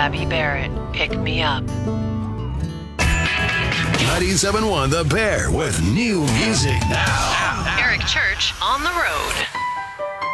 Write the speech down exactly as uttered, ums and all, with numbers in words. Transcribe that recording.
Gabby Barrett, Pick Me Up. ninety-seven point one The Bear with new music now. Eric Church on the road.